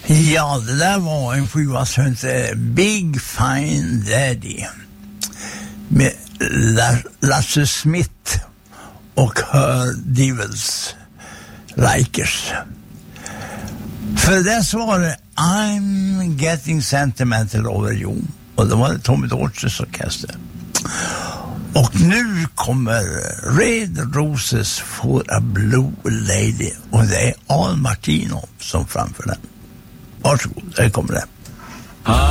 Ja, det där var en skiva som heter Big Fine Daddy med Lasse Smith och Her Devils Likers. För det så var det I'm Getting Sentimental Over You, och det var Tommy Dorches orkester. Och nu kommer Red Roses for a Blue Lady, och det är Al Martino som framför den. Varsågod, här kommer det.